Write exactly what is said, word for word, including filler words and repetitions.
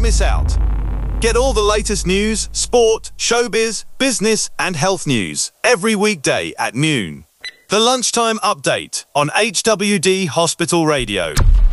miss out. Get all the latest news, sport, showbiz, business and health news every weekday at noon. The Lunchtime Update on H W D Hospital Radio.